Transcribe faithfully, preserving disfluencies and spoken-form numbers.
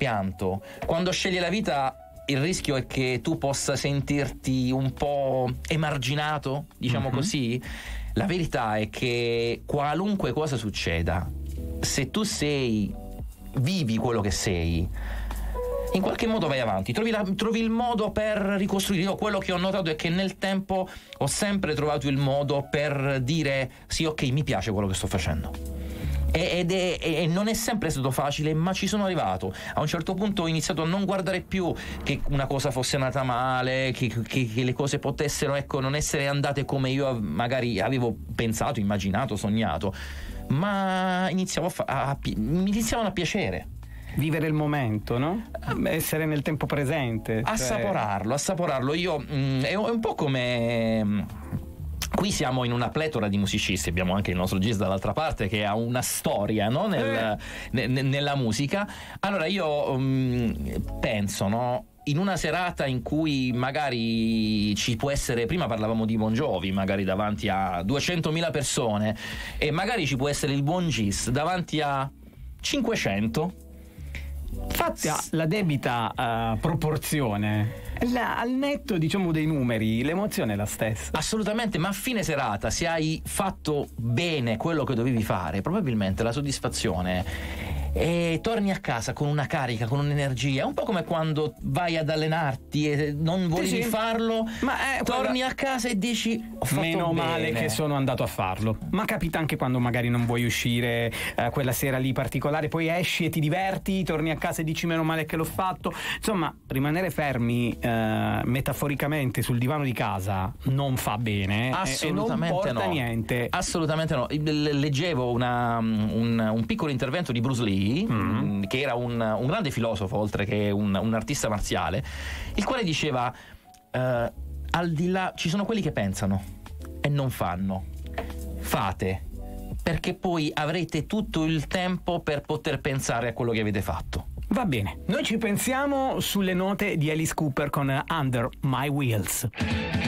rimpianto. Quando scegli la vita, il rischio è che tu possa sentirti un po' emarginato, diciamo mm-hmm. così. La verità è che qualunque cosa succeda, se tu sei, vivi quello che sei, in qualche modo vai avanti, trovi, la, trovi il modo per ricostruire. Io quello che ho notato è che nel tempo ho sempre trovato il modo per dire sì, ok, mi piace quello che sto facendo. Ed è, e non è sempre stato facile, ma ci sono arrivato. A un certo punto ho iniziato a non guardare più che una cosa fosse andata male, che, che, che le cose potessero, ecco, non essere andate come io magari avevo pensato, immaginato, sognato, ma iniziavo a fa- a, mi iniziavano a piacere. Vivere il momento, no? Essere nel tempo presente. Assaporarlo, cioè... assaporarlo. Io mh, è un po' come... Mh, qui siamo in una pletora di musicisti, abbiamo anche il nostro Gis dall'altra parte che ha una storia, no? Nel, eh. ne, nella musica. Allora io um, penso, no? In una serata in cui magari ci può essere, prima parlavamo di Bon Jovi, magari davanti a duecentomila persone, e magari ci può essere il buon Gis davanti a cinquecento. Fatti la debita uh, proporzione, la, al netto diciamo dei numeri, l'emozione è la stessa. Assolutamente, ma a fine serata, se hai fatto bene quello che dovevi fare, probabilmente la soddisfazione, e torni a casa con una carica, con un'energia, un po' come quando vai ad allenarti e non volevi sì, sì. farlo, ma è torni quella... a casa e dici ho fatto meno bene. male che sono andato a farlo. Ma capita anche quando magari non vuoi uscire eh, quella sera lì particolare, poi esci e ti diverti, torni a casa e dici meno male che l'ho fatto. Insomma, rimanere fermi eh, metaforicamente sul divano di casa non fa bene, assolutamente, e non porta no. niente. Assolutamente no. Leggevo una, un, un piccolo intervento di Bruce Lee, Mm-hmm. che era un, un grande filosofo oltre che un, un artista marziale, il quale diceva uh, al di là, ci sono quelli che pensano e non fanno, fate, perché poi avrete tutto il tempo per poter pensare a quello che avete fatto. Va bene, noi ci pensiamo sulle note di Alice Cooper con Under My Wheels.